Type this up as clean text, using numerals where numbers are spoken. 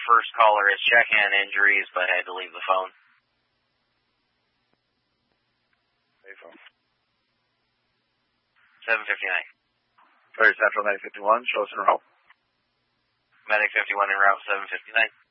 first caller has check-in injuries, but had to leave the phone. Phone. 759. Sorry, Central 951, show us en route. Medic 51 en route 759.